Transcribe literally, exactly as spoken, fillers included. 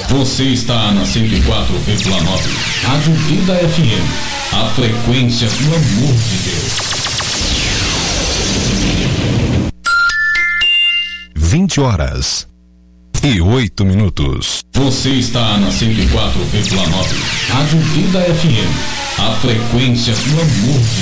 Você está na cento e quatro vírgula nove. Rádio Vida F M. A frequência do amor de Deus. vinte horas e oito minutos. Você está na cento e quatro vírgula nove. Rádio Vida F M. A frequência do amor de Deus.